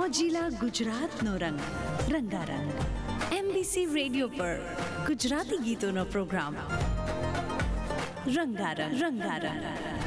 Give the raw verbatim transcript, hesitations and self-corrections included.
મોજીલા ગુજરાતનો રંગ રંગારંગ. MBC radio પર ગુજરાતી ગીતોનો પ્રોગ્રામ રંગારંગ રંગારંગ.